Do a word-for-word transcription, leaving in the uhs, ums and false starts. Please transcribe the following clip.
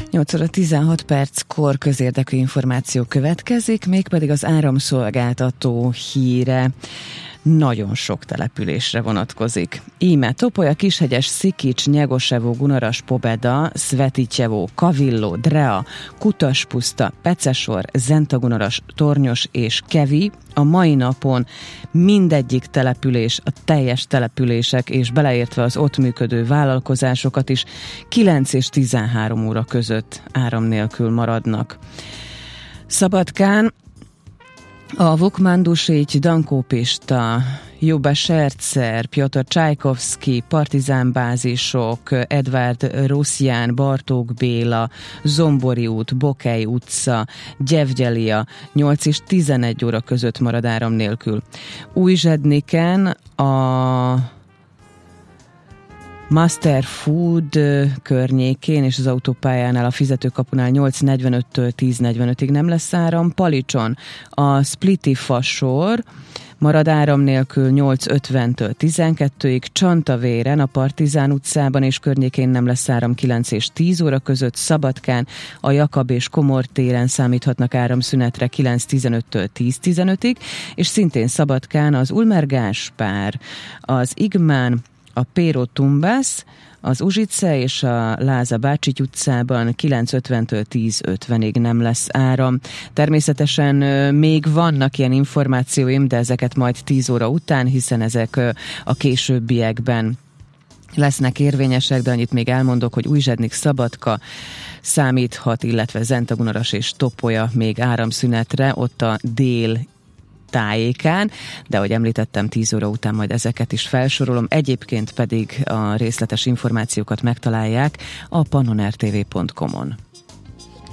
nyolc óra tizenhat perckor közérdekű információ következik, mégpedig az áramszolgáltató híre. Nagyon sok településre vonatkozik. Íme Topolya, Kishegyes, Szikics, Nyegosevo, Gunaras, Pobeda, Sveticevo, Kavillo, Drea, Kutaspuszta, Pecesor, Zentagunaras, Tornyos és Kevi. A mai napon mindegyik település, a teljes települések és beleértve az ott működő vállalkozásokat is kilenc és tizenhárom óra között áram nélkül maradnak. Szabadkán a Vukmandusics, Dankópista, Juba Sercer, Piotr Csajkovszki, partizánbázisok, Edvard Ruszján, Bartók Béla, Zombori út, Bokej utca, Gyevgyelia nyolc és tizenegy óra között marad áram nélkül. Újzsedniken a Master Food környékén és az autópályánál a fizetőkapunál nyolc negyvenöttől tíz negyvenötig nem lesz áram. Palicson a Spliti fasor marad áram nélkül nyolc ötventől tizenkettőig, Csantavéren a Partizán utcában és környékén nem lesz áram kilenc és tíz óra között, Szabadkán a Jakab és Komor téren számíthatnak áramszünetre kilenc tizenöttől tíz tizenötig, és szintén Szabadkán az Ulmer Gáspár, az Igmán, a Péro Tumbász, az Uzsice és a Láza Bácsik utcában kilenc ötventől tíz ötvenig nem lesz áram. Természetesen még vannak ilyen információim, de ezeket majd tíz óra után, hiszen ezek a későbbiekben lesznek érvényesek, de annyit még elmondok, hogy Újzsednik, Szabadka számíthat, illetve Zentagunaras és Topolya még áramszünetre, ott a dél tájékán, de ahogy említettem, tíz óra után majd ezeket is felsorolom, egyébként pedig a részletes információkat megtalálják a pannon r t v pont com-on.